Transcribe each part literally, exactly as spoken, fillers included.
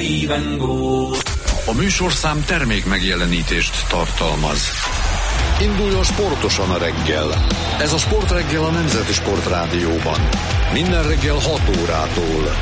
even go. A műsorszám termék megjelenítést tartalmaz. Induljon sportosan a reggel. Ez a Sportreggel a Nemzeti Sportrádióban. Minden reggel hat órától.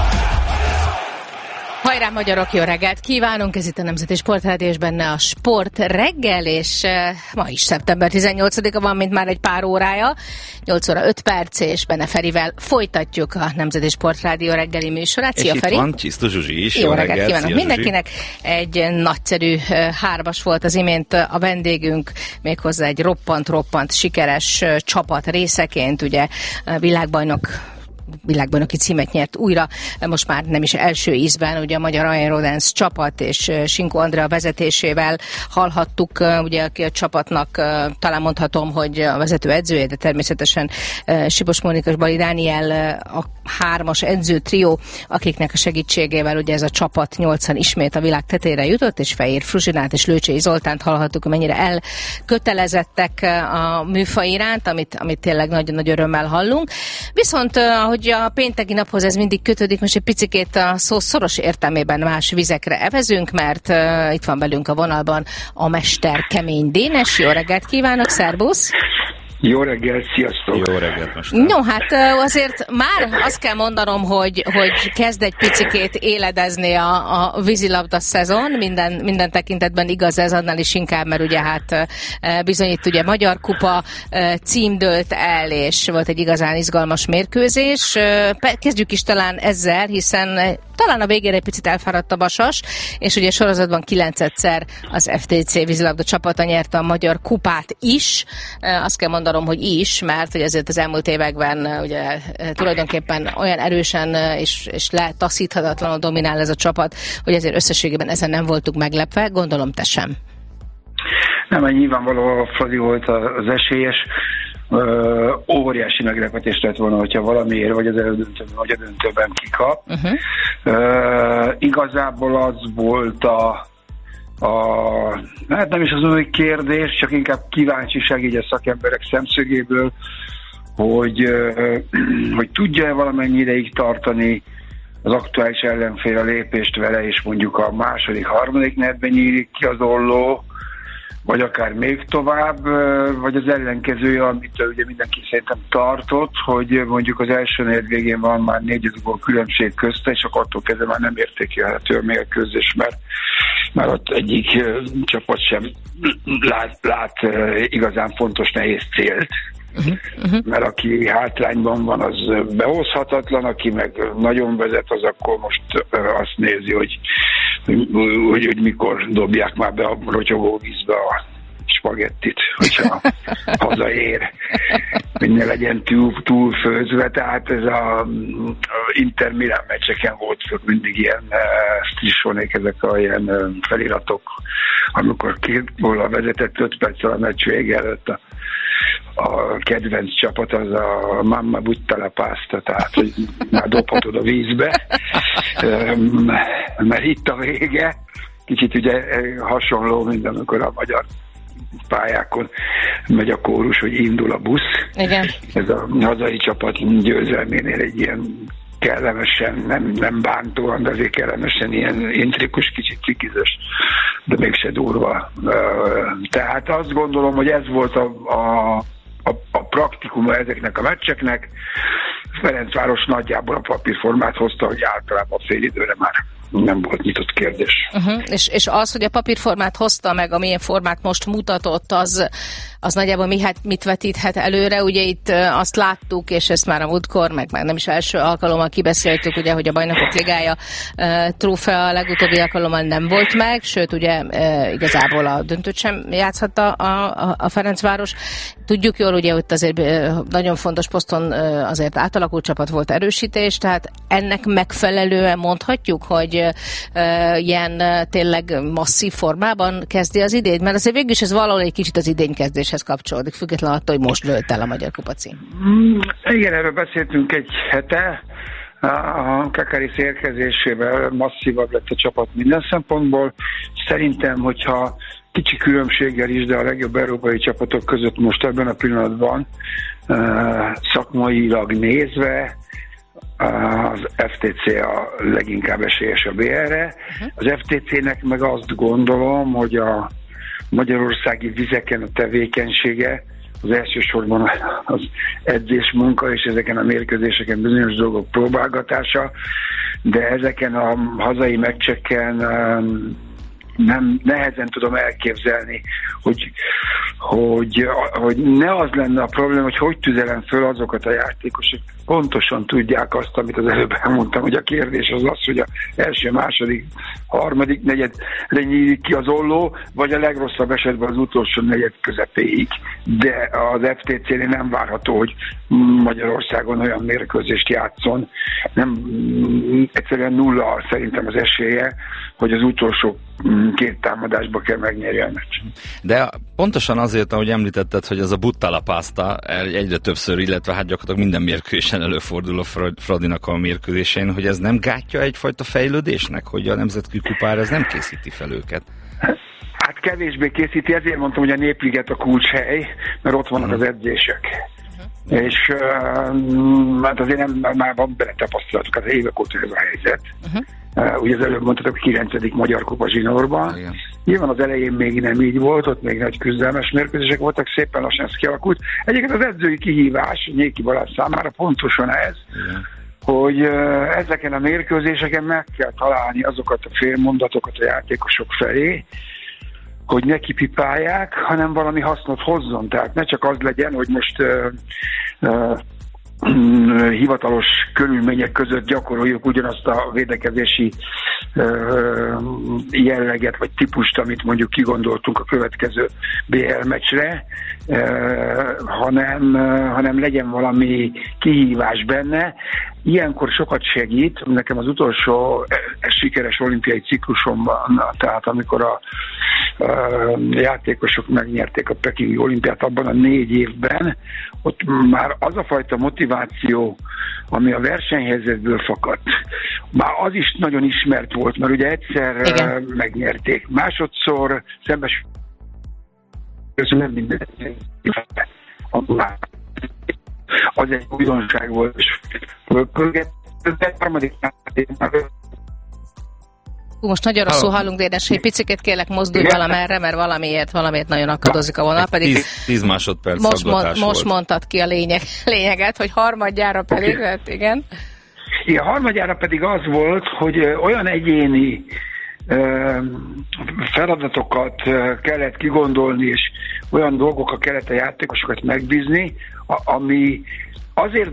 Hajrá magyarok, jó reggelt kívánunk! Ez itt a Nemzeti Sportrádió, és benne a Sport reggel, és uh, ma is szeptember tizennyolcadika van, mint már egy pár órája. nyolc óra öt perc, és benne Ferivel folytatjuk a Nemzeti Sportrádió reggeli műsorát. Szia, és Feri! Itt van Csisztus Zsuzsi is. Jó, jó reggelt, reggelt kívánok szia, mindenkinek! Zsuzsi. Egy nagyszerű uh, hármas volt az imént a vendégünk, méghozzá egy roppant-roppant sikeres uh, csapat részeként, ugye uh, világbajnok világbajnoki címet nyert újra, most már nem is első ízben, ugye a magyar Aerodance csapat és Sinko Andrea vezetésével hallhattuk, ugye aki a csapatnak talán mondhatom, hogy a vezető edzője, de természetesen Sipos Mónika és Bali Dániel a hármas edző trió, akiknek a segítségével ugye ez a csapat nyolcan ismét a világ tetejére jutott, és Fehér Fruzsinát és Lőcsei Zoltánt hallhattuk, mennyire elkötelezettek a műfaj iránt, amit, amit tényleg nagyon nagy örömmel hallunk. Viszont ahogy a pénteki naphoz ez mindig kötődik, most egy picikét a szó szoros értelmében más vizekre evezünk, mert uh, itt van velünk a vonalban a mester Kemény Dénes. Jó reggelt kívánok, szervusz! Jó reggelt, sziasztok! Jó reggelt, mester! No, hát azért már azt kell mondanom, hogy, hogy kezd egy picikét éledezni a, a vízilabda szezon, minden, minden tekintetben igaz ez, annál is inkább, mert ugye hát bizony itt ugye Magyar Kupa cím dőlt el, és volt egy igazán izgalmas mérkőzés. Kezdjük is talán ezzel, hiszen talán a végére egy picit elfáradt a Vasas, és ugye sorozatban kilencedszer az ef té cé vízilabda csapata nyerte a Magyar Kupát is. Azt kell mondanom, hogy is, mert hogy azért az elmúlt években ugye tulajdonképpen olyan erősen és, és letaszíthatatlanul dominál ez a csapat, hogy azért összességében ezen nem voltunk meglepve, gondolom te sem. Nem, mert nyilvánvaló a Fradi volt az esélyes. Ö, óriási meglepetés lett volna, hogyha valamiért vagy az elődöntőben, vagy a döntőben kikap. Uh-huh. Ö, igazából az volt a, a hát nem is az új kérdés, csak inkább kíváncsiság így a szakemberek szemszögéből, hogy, ö, hogy tudja-e valamennyi ideig tartani az aktuális ellenfél a lépést vele, és mondjuk a második, harmadik netben nyílik ki az olló, vagy akár még tovább, vagy az ellenkezője, amit ugye mindenki szerintem tartott, hogy mondjuk az első negyed végén van már négy gól különbség közte, és akkor attól kezdve már nem értékelhető a mérkőzés, mert már ott egyik csapat sem lát, lát igazán fontos nehéz célt. Uh-huh, uh-huh. Mert aki hátrányban van, az behozhatatlan, aki meg nagyon vezet, az akkor most azt nézi, hogy, hogy, hogy, hogy mikor dobják már be a rotyogó vízbe a spagettit, hogyha hazaér, hogy ne legyen túl, túl főzve. Tehát ez a, a Inter Milán meccseken volt mindig ilyen strissonék, ezek a ilyen feliratok, amikor két góllal vezetett öt perccel a meccs vége előtt a a kedvenc csapat az a Mamma Butta la Pasta, tehát hogy már dobhatod a vízbe, mert itt a vége, kicsit ugye hasonló, mint amikor a magyar pályákon megy a kórus, hogy indul a busz. Igen. Ez a hazai csapat győzelménél egy ilyen kellemesen, nem, nem bántóan, de azért kellemesen ilyen intrikus, kicsit cikizes, de mégse durva. Tehát azt gondolom, hogy ez volt a, a, a, a praktikuma ezeknek a meccseknek. Ferencváros nagyjából a papírformát hozta, hogy általában fél időre már nem volt nyitott kérdés. Uh-huh. És, és az, hogy a papírformát hozta meg, amilyen formát most mutatott, az, az nagyjából mi, hát, mit vetíthet előre? Ugye itt azt láttuk, és ezt már a múltkor, meg már nem is első alkalommal kibeszéltük, ugye, hogy a Bajnokok Ligája uh, trófea a legutóbbi alkalommal nem volt meg, sőt, ugye uh, igazából a döntőt sem játszhatta a, a, a Ferencváros. Tudjuk jól, ugye, hogy azért uh, nagyon fontos poszton uh, azért átalakult csapat volt, erősítés, tehát ennek megfelelően mondhatjuk, hogy uh, ilyen uh, tényleg masszív formában kezdi az idényt, mert azért végül is ez valahol egy kicsit az idénykezdéshez kapcsolódik, függetlenül attól, hogy most dőlt el a Magyar Kupa cím. Mm, igen, erről beszéltünk egy hete. A Kakaris érkezésével masszívabb lett a csapat minden szempontból. Szerintem, hogyha kicsi különbséggel is, de a legjobb európai csapatok között most ebben a pillanatban szakmailag nézve az ef té cé a leginkább esélyes a bé el-re. Az ef té cé-nek meg azt gondolom, hogy a magyarországi vizeken a tevékenysége az elsősorban az edzés munka, és ezeken a mérkőzéseken bizonyos dolgok próbálgatása, de ezeken a hazai meccseken nem, nehezen tudom elképzelni, hogy, hogy, hogy ne az lenne a probléma, hogy hogy tüzelem föl azokat a játékosok, pontosan tudják azt, amit az előbb elmondtam, hogy a kérdés az az, hogy az első, második, harmadik negyedre nyílik ki az olló, vagy a legrosszabb esetben az utolsó negyed közepéig. De az ef té cé-nél nem várható, hogy Magyarországon olyan mérkőzést játszon. Nem, egyszerűen nulla szerintem az esélye, hogy az utolsó két támadásba kell megnyerje a meccs. De pontosan azért, ahogy említetted, hogy ez a buttala pászta egyre többször, illetve hát gyakorlatilag minden mérkőzésen előfordul a Fradinak a mérkőzésén, hogy ez nem gátja egyfajta fejlődésnek, hogy a nemzetközi kupára ez nem készíti fel őket? Hát kevésbé készíti, ezért mondtam, hogy a Népliget a kulcshely, mert ott vannak uh-huh. az edzések. Uh-huh. És uh, hát azért nem, már van bele tapasztalatuk, az évek óta ez a helyzet. Uh-huh. Uh, ugye az előbb mondtatok, a kilencedik Magyar Kupa zsinórban. Igen. Nyilván az elején még nem így volt, ott még nagy küzdelmes mérkőzések voltak, szépen lassan ez kialakult. Egyébként az edzői kihívás Nyéki Balázs számára pontosan ez, igen. hogy uh, ezeken a mérkőzéseken meg kell találni azokat a félmondatokat a játékosok felé, hogy ne kipipálják, hanem valami hasznot hozzon. Tehát ne csak az legyen, hogy most uh, uh, hivatalos körülmények között gyakoroljuk ugyanazt a védekezési uh, jelleget, vagy típust, amit mondjuk kigondoltunk a következő bé el meccsre, uh, hanem, uh, hanem legyen valami kihívás benne. Ilyenkor sokat segít, nekem az utolsó sikeres olimpiai ciklusomban, tehát amikor a uh, játékosok megnyerték a pekingi olimpiát abban a négy évben, ott már az a fajta motiváció, ami a versenyhelyzetből fakadt, már az is nagyon ismert volt, mert ugye egyszer igen. megnyerték. Másodszor szembes nem minden az egy újdonság volt, és harmadik most nagyon rosszul hallunk, Dénes, egy picit kérlek mozdulj valamerre, mert valamiért, valamiért nagyon akadozik a vonal, pedig tíz, tíz másodperc most, mond, most mondtad ki a lényeg, lényeget, hogy harmadjára pedig, okay. hát igen. Igen, harmadjára pedig az volt, hogy olyan egyéni ö, feladatokat kellett kigondolni, és olyan dolgokkal kellett a játékosokat megbízni, ami azért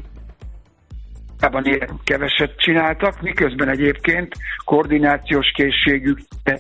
keveset csináltak, miközben egyébként koordinációs készségük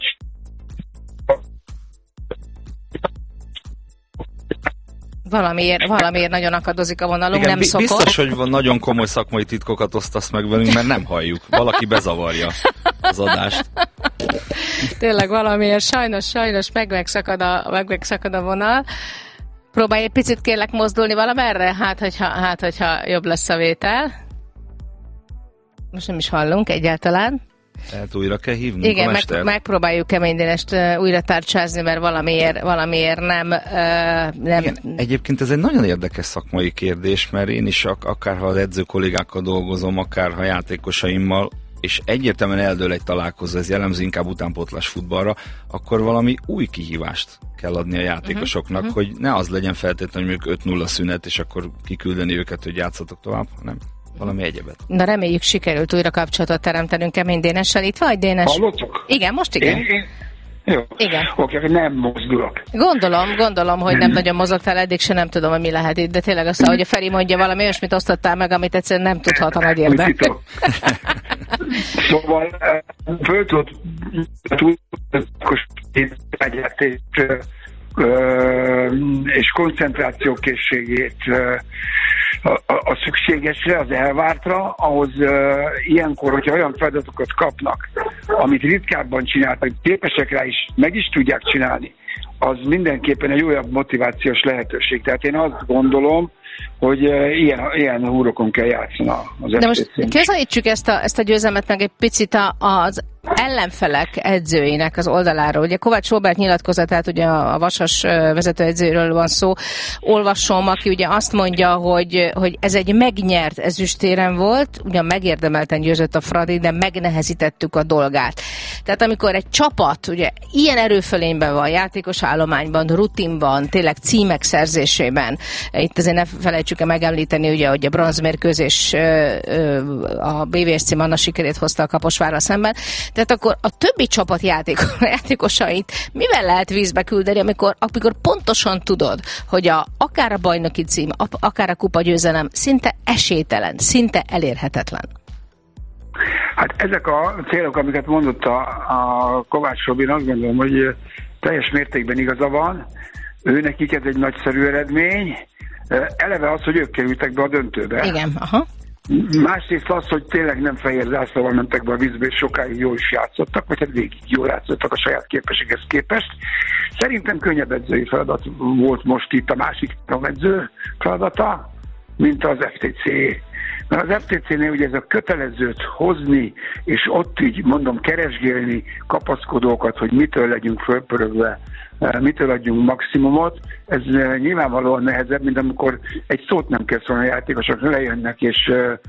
Valamiért, valamiért nagyon akadozik a vonalunk, igen, nem b- szokott. Biztos, hogy van nagyon komoly szakmai titkokat osztasz meg velünk, mert nem halljuk. Valaki bezavarja az adást. Tényleg valamiért sajnos, sajnos meg megszakad a, meg megszakad a vonal. Próbálj egy picit kérlek mozdulni valamerre, hát hogyha, hát hogyha jobb lesz a vétel. Most nem is hallunk egyáltalán. Tehát újra kell hívnunk igen, a mestert? Meg, megpróbáljuk Kemény Dénest újra tárcsázni, mert valamiért, valamiért nem... Uh, nem... Igen, egyébként ez egy nagyon érdekes szakmai kérdés, mert én is ak- akárha az edző kollégákkal dolgozom, akárha játékosaimmal, és egyértelműen eldől egy találkozó, ez jellemző inkább utánpótlás futballra, akkor valami új kihívást kell adni a játékosoknak, uh-huh, hogy ne az legyen feltétlenül, hogy öt nulla szünet, és akkor kiküldeni őket, hogy játszatok tovább, hanem valami egyebet. Na reméljük sikerült újra kapcsolatot teremtenünk Kemény Dénessel. Itt vagy, Dénes? Hallottok? Igen, most igen. Én, én... Jó. Igen. Oké, okay, nem mozdulok. Gondolom, gondolom, hogy nem nagyon mozogtál eddig, se nem tudom, hogy mi lehet itt, de tényleg azt, hogy a Feri mondja, valami olyasmit osztottál meg, amit egyszerűen nem tudhat a nagy érdek. Szóval föl tudod és koncentrációkészségét a, a, a szükségesre, az elvártra, ahhoz uh, ilyenkor, hogyha olyan feladatokat kapnak, amit ritkábban csináltak, képesek rá is, meg is tudják csinálni, az mindenképpen egy újabb motivációs lehetőség. Tehát én azt gondolom, hogy uh, ilyen, ilyen húrokon kell játszani az de most közelítsük ezt a, ezt a győzelmet meg egy picit az ellenfelek edzőinek az oldaláról. Ugye Kovács Róbert nyilatkozatát, ugye a Vasas vezetőedzőről van szó, olvasom, aki ugye azt mondja, hogy, hogy ez egy megnyert ezüstérem volt, ugyan megérdemelten győzött a Fradi, de megnehezítettük a dolgát. Tehát amikor egy csapat ugye ilyen erőfölényben van, játékos állományban, rutinban, tényleg címek szerzésében, itt azért ne felejtsük el megemlíteni, ugye, hogy a bronzmérkőzés a bé vé es cé Manna sikerét hozta a Kaposvárral szemben, tehát akkor a többi csapat játékos, játékosait mivel lehet vízbe küldeni, amikor, amikor pontosan tudod, hogy a, akár a bajnoki cím, akár a kupa győzelem szinte esélytelen, szinte elérhetetlen. Hát ezek a célok, amiket mondott a, a Kovács Robin, azt gondolom, hogy teljes mértékben igaza van. Ő nekik ez egy nagyszerű eredmény. Eleve az, hogy ők kerültek be a döntőbe. Igen, aha. Másrészt az, hogy tényleg nem fehér zászlóval mentek be a vízbe, és sokáig jól is játszottak, vagy hát végig jól játszottak a saját képességhez képest. Szerintem könnyebb edzői feladat volt most itt a másik edző feladata, mint az ef té cé. Mert az ef té cé-nél ugye ez a kötelezőt hozni, és ott így mondom keresgélni kapaszkodókat, hogy mitől legyünk fölpörögve, mitől adjunk maximumot, ez nyilvánvalóan nehezebb, mint amikor egy szót nem kell szólni a játékosok, lejönnek és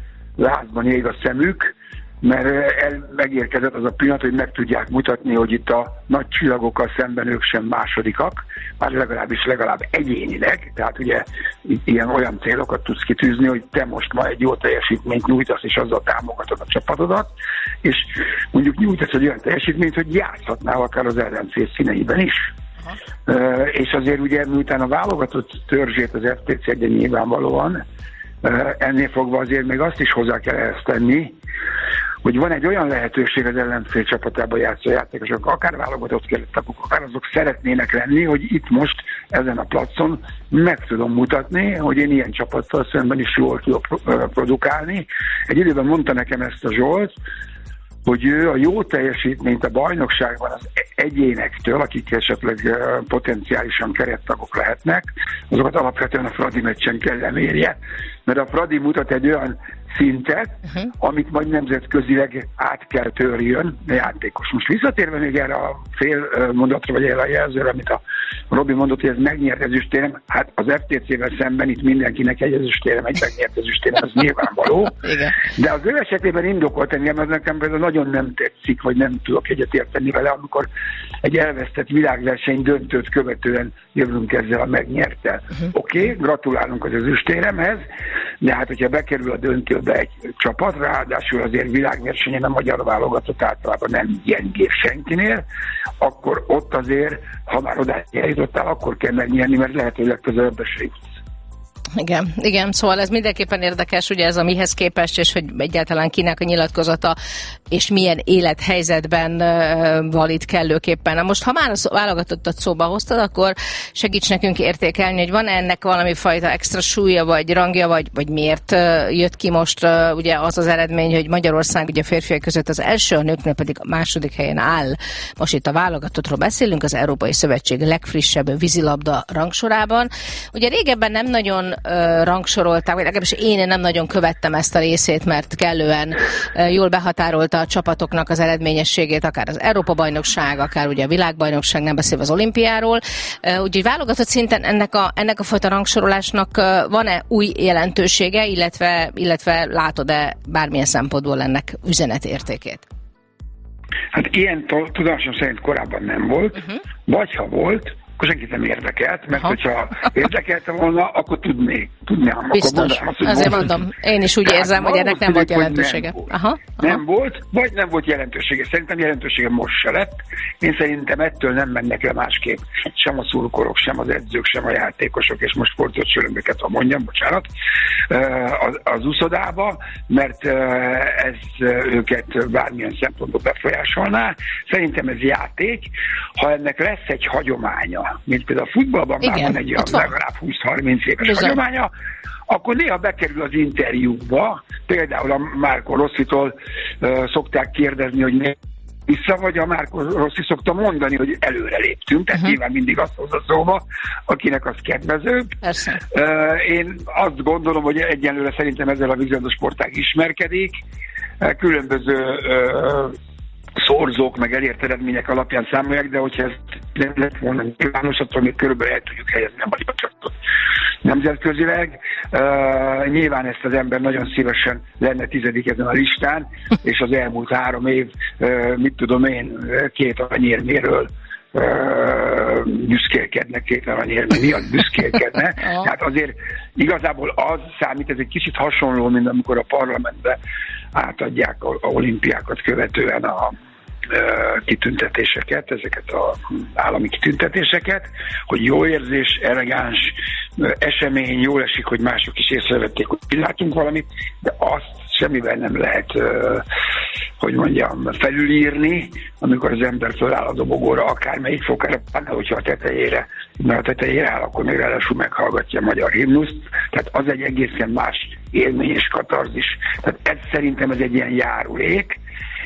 lázban ég a szemük, mert el, megérkezett az a pillanat, hogy meg tudják mutatni, hogy itt a nagy csillagokkal szemben ők sem másodikak, már legalábbis legalább egyénileg, tehát ugye ilyen olyan célokat tudsz kitűzni, hogy te most ma egy jó teljesítményt nyújtasz, és azzal támogatod a csapatodat, és mondjuk nyújtasz egy olyan teljesítményt, hogy játszhatnál akár az ellenfél színeiben is. Uh, és azért ugye miután a válogatott törzsét az ef té cé egyen nyilvánvalóan, uh, ennél fogva azért még azt is hozzá kell ezt tenni, hogy van egy olyan lehetőség az ellenfél csapatában játszó játékosok, akár válogatott kerettek, akár azok szeretnének lenni, hogy itt most ezen a placon meg tudom mutatni, hogy én ilyen csapattal szemben is jól tudok produkálni. Egy időben mondta nekem ezt a Zsolt, hogy ő a jó teljesítményt a bajnokságban az egyénektől, akik esetleg potenciálisan kerettagok lehetnek, azokat alapvetően a Fradi meccsen kell lemérje, mert a Fradi mutat egy olyan szintet, uh-huh. amit majd nemzetközileg át kell törjön a játékos. Most visszatérve még erre a fél mondatra, vagy erre a jelzőre, amit a Robi mondott, hogy ez megnyert ezüstérem, hát az ef té cével szemben itt mindenkinek egy ezüstérem, egy megnyert ezüstérem, az nyilvánvaló. Igen. De az ő esetében indokolt engem, az nekem például nagyon nem tetszik, vagy nem tudok egyetérteni vele, amikor egy elvesztett világverseny döntőt követően jövünk ezzel a megnyerttel. Uh-huh. Oké, okay, gratulálunk az ezüstéremhez, de hát hogyha bekerül a döntőbe egy csapat, ráadásul azért világversenyen a magyar válogatott általában nem gyengébb senkinél, akkor ott azért, ha már oda eljutottál, akkor kell megnyerni, mert lehet, hogy legközelebb se jutsz. Igen, igen, szóval ez mindenképpen érdekes, ugye ez a mihez képest, és hogy egyáltalán kinek a nyilatkozata, és milyen élethelyzetben uh, van itt kellőképpen. Na most, ha már a válogatottat szóba hoztad, akkor segíts nekünk értékelni, hogy van ennek valami fajta extra súlya, vagy rangja, vagy, vagy miért uh, jött ki most uh, ugye az az eredmény, hogy Magyarország ugye a férfiak között az első, a nőknél pedig a második helyen áll. Most itt a válogatottról beszélünk, az Európai Szövetség legfrissebb vízilabda rangsorában. Ugye régebben nem nagyon rangsorolták, vagy legalábbis én nem nagyon követtem ezt a részét, mert kellően jól behatárolta a csapatoknak az eredményességét, akár az Európa-bajnokság, akár ugye a világbajnokság, nem beszélve az olimpiáról. Úgyhogy válogatott szinten ennek a, ennek a fajta rangsorolásnak van-e új jelentősége, illetve, illetve látod-e bármilyen szempontból ennek üzenetértékét? Hát ilyen tudásom szerint korábban nem volt, uh-huh. vagy ha volt, akkor senkit nem érdekelt, mert Aha. hogyha érdekelte volna, akkor tudnék. Tudnám, biztos. Akkor azt, Azért mondom, mondom, én is úgy érzem, hogy ennek nem volt jelentősége. Nem volt. Aha. Aha. nem volt, vagy nem volt jelentősége. Szerintem jelentősége most se lett. Én szerintem ettől nem mennek le másképp. Sem a szurkolók, sem az edzők, sem a játékosok, és most sportot sörömböket, ha mondjam, bocsánat, az, az uszodába, mert ez őket bármilyen szempontból befolyásolná. Szerintem ez játék. Ha ennek lesz egy hagyománya, mint például a futballban már van egy legalább húsz-harminc éves Bizony. hagyománya, akkor néha bekerül az interjúkba, például a Marco Rossitól uh, szokták kérdezni, hogy ne vissza, vagy a Marco Rossi szokta mondani, hogy előre léptünk, tehát uh-huh. nyilván mindig azt hozza szóba, akinek az kedvezőbb. Uh, én azt gondolom, hogy egyenlőre szerintem ezzel a vízilabda sportág ismerkedik, uh, különböző uh, szorzók, meg elért eredmények alapján számolják, de hogyha ez nem lett volna nyilvános, attól még körülbelül el tudjuk helyezni a magyar csapatot nemzetközileg. Uh, nyilván ezt az ember nagyon szívesen lenne tizedik ezen a listán, és az elmúlt három év, uh, mit tudom én, két aranyérméről uh, büszkélkednek, két aranyérmé miatt büszkélkedne. Tehát azért igazából az számít, ez egy kicsit hasonló, mint amikor a parlamentbe átadják a, a olimpiákat követően a kitüntetéseket, ezeket az állami kitüntetéseket, hogy jó érzés, elegáns esemény, jól esik, hogy mások is észrevették, hogy látunk valamit, de azt semmivel nem lehet, hogy mondjam, felülírni, amikor az ember föláll a dobogóra, akármelyik fokára, hogyha a tetejére, mert a tetejére áll, akkor még ráadásul meghallgatja a magyar himnuszt, tehát az egy egészen más élmény és katarzis. Tehát ez szerintem ez egy ilyen járulék.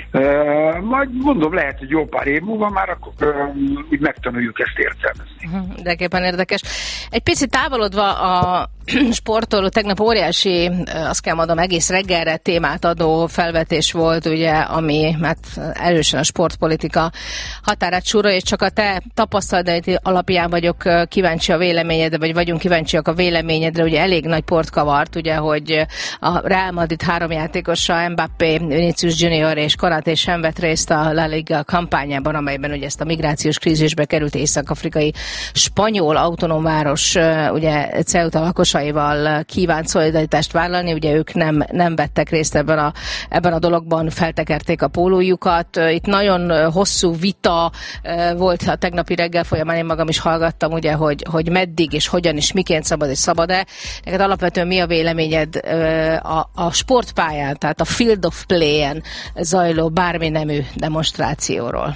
Uh, majd mondom, lehet, hogy jó pár év múlva már akkor uh, úgy megtanuljuk ezt értelmezni. Mindenképpen érdekes. Egy picit távolodva a sportoló, tegnap óriási, azt kell mondom, egész reggelre témát adó felvetés volt, ugye, ami hát erősen a sportpolitika határát súrolja, és csak a te tapasztalatai alapján vagyok kíváncsi a véleményedre, vagy vagyunk kíváncsiak a véleményedre, ugye elég nagy port kavart, ugye, hogy a Real Madrid három játékosa, Mbappé, Vinicius Junior és Konaté sem vett részt a La Liga kampányában, amelyben ugye ezt a migrációs krízisbe került észak-afrikai spanyol autonóm város, ugye Ceuta lakosaival kívánt szolidaritást vállalni, ugye ők nem, nem vettek részt ebben a, ebben a dologban, feltekerték a pólójukat. Itt nagyon hosszú vita volt a tegnapi reggel folyamán, én magam is hallgattam, ugye, hogy, hogy meddig és hogyan és miként szabad és szabad-e. Neked alapvetően mi a véleményed a, a sportpályán, tehát a field of play-en zajló bármi nemű demonstrációról?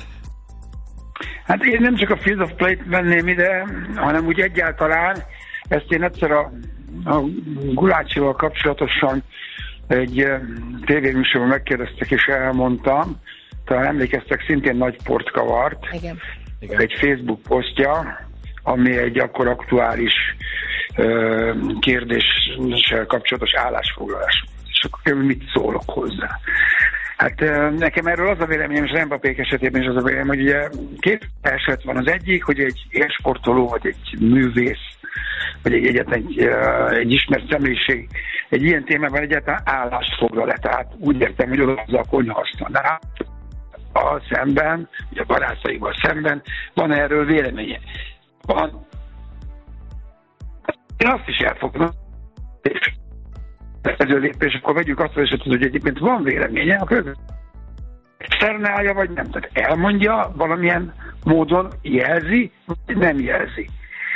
Hát én nem csak a field of play-t venném ide, hanem úgy egyáltalán. Ezt én egyszer a, a Gulácsival kapcsolatosan egy tévéműsorban megkérdeztek, és elmondtam, talán emlékeztek, szintén nagy port kavart. Igen. Egy Facebook posztja, ami egy akkor aktuális uh, kérdéssel kapcsolatos állásfoglalás. És akkor mit szólok hozzá? Hát nekem erről az a véleményem, és az Mbappék esetében is az a véleményem, hogy ugye két eset van. Az egyik, hogy egy élsportoló, vagy egy művész, vagy egy egyetlen egy, egy ismert személyiség egy ilyen témában egyáltalán állást foglal le. Tehát úgy értem, hogy oda a konyhasztalnál a szemben, vagy a barátaival szemben van erről véleménye. Van. Én azt is elfogadom, és ezzel lépés, akkor vegyük azt az esetet, hogy egyébként van véleménye, akkor externálja, vagy nem. Tehát elmondja, valamilyen módon jelzi, vagy nem jelzi.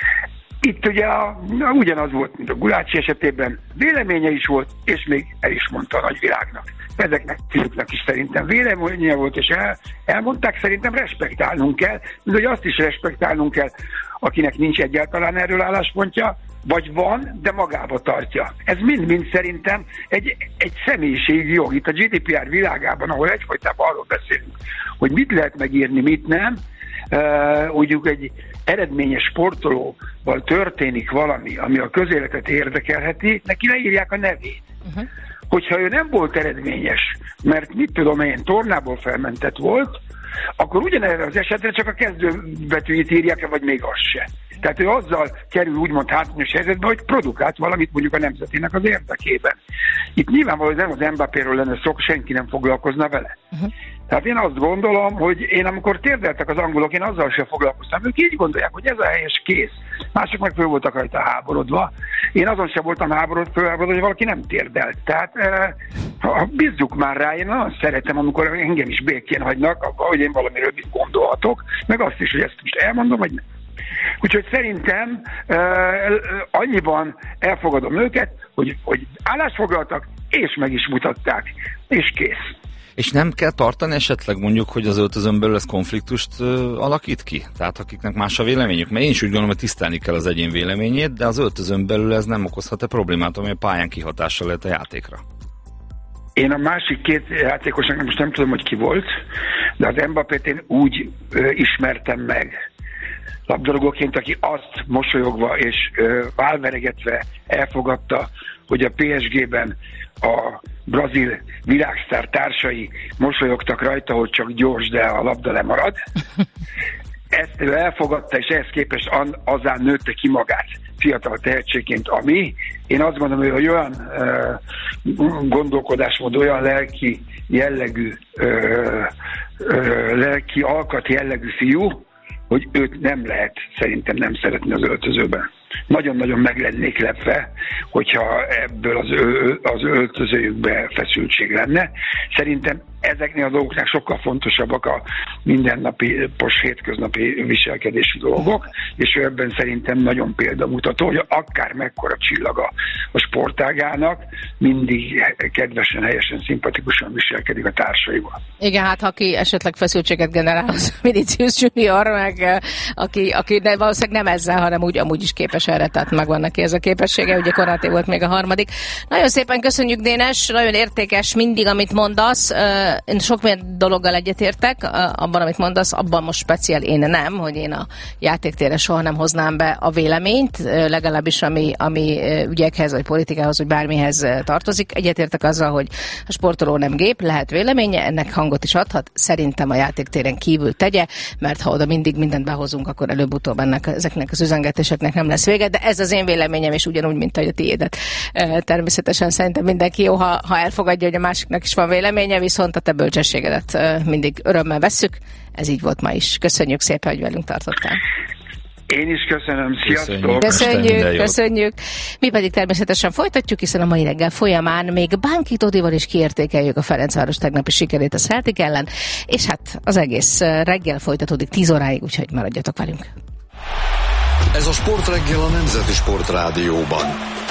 Itt ugye a, na, ugyanaz volt, mint a Gulácsi esetében, véleménye is volt, és még el is mondta a nagyvilágnak. Ezeknek fiúknak is szerintem véleménye volt, és el, elmondták, szerintem respektálnunk kell, de hogy azt is respektálnunk kell, akinek nincs egyáltalán erről álláspontja, vagy van, de magába tartja. Ez mind-mind szerintem egy, egy személyiségi jog. Itt a gé dé pé er világában, ahol egyfolytában arról beszélünk, hogy mit lehet megírni, mit nem, uh, úgy egy eredményes sportolóval történik valami, ami a közéletet érdekelheti, neki leírják a nevét. Uh-huh. Hogyha ő nem volt eredményes, mert mit tudom én, tornából felmentett volt, akkor ugyanerre az esetre csak a kezdőbetűjét írják, vagy még az se. Tehát ő azzal kerül úgymond hátrányos helyzetbe, hogy produkált valamit mondjuk a nemzetének az érdekében. Itt nyilvánvalóan nem az Mbappéről lenne szó, senki nem foglalkozna vele. Uh-huh. Tehát én azt gondolom, hogy én amikor térdeltek az angolok, én azzal sem foglalkoztam. Ők így gondolják, hogy ez a helyes, kész. Mások meg föl voltak rajta háborodva. Én azon sem voltam háborod, fölháborodva, hogy valaki nem térdelt. Tehát eh, ha bízzuk már rá, én nagyon szeretem, amikor engem is békén hagynak, hogy én valamiről gondolhatok, meg azt is, hogy ezt most elmondom, vagy nem. Úgyhogy szerintem uh, annyiban elfogadom őket, hogy, hogy állást foglaltak, és meg is mutatták, és kész. És nem kell tartani esetleg mondjuk, hogy az öltözön belül ez konfliktust uh, alakít ki? Tehát akiknek más a véleményük? Mert én is úgy gondolom, hogy tisztelni kell az egyén véleményét, de az öltözön belül ez nem okozhat-e problémát, ami a pályán kihatással lehet a játékra? Én a másik két játékosnak most nem tudom, hogy ki volt, de az Mbappét én úgy uh, ismertem meg labdarúgóként, aki azt mosolyogva és uh, válveregetve elfogadta, hogy a pé es gében a brazil világsztár társai mosolyogtak rajta, hogy csak gyors, de a labda lemarad. Ezt ő elfogadta, és ehhez képest azán nőtte ki magát fiatal tehetségként, ami. Én azt gondolom, hogy olyan uh, gondolkodásmód, olyan lelki jellegű, uh, uh, lelki alkat jellegű fiú, hogy őt nem lehet szerintem nem szeretni az öltözőben. Nagyon-nagyon meg lennék lepve, hogyha ebből az, ö, az öltözőjükbe feszültség lenne. Szerintem ezeknél a dolgoknál sokkal fontosabbak a mindennapi, pos hétköznapi viselkedési dolgok, és ő ebben szerintem nagyon példamutató, hogy akár mekkora csillaga a sportágának, mindig kedvesen, helyesen, szimpatikusan viselkedik a társaival. Igen, hát ha aki esetleg feszültséget generál, az Vinicius Junior, meg aki, aki de valószínűleg nem ezzel, hanem úgy amúgy is képes erre, tehát megvan neki ez a képessége, ugye Konaté volt még a harmadik. Nagyon szépen köszönjük, Dénes, nagyon értékes mindig, amit mondasz. Én sok minden dologgal egyetértek, abban, amit mondasz, abban most speciál én nem, hogy én a játéktérre soha nem hoznám be a véleményt, legalábbis ami, ami ügyekhez, vagy politikához, vagy bármihez tartozik. Egyetértek azzal, hogy a sportoló nem gép, lehet véleménye, ennek hangot is adhat, szerintem a játéktéren kívül tegye, mert ha oda mindig mindent behozunk, akkor előbb-utóbb ennek, ezeknek az üzengetéseknek nem lesz vége, de ez az én véleményem, és ugyanúgy, mint ahogy a tiédet. Természetesen szerintem mindenki jó, ha, ha elfogadja, hogy a másiknak is van véleménye, viszont a te bölcsességedet mindig örömmel vesszük. Ez így volt ma is. Köszönjük szépen, hogy velünk tartottál. Én is köszönöm. Sziasztok! Köszönjük, köszönjük. Mi pedig természetesen folytatjuk, hiszen a mai reggel folyamán még Bánki Todival is kiértékeljük a Ferencváros tegnapi sikerét a Celtic ellen, és hát az egész reggel folytatódik tíz óráig, úgyhogy maradjatok velünk. Ez a Sportreggel a Nemzeti Sportrádióban.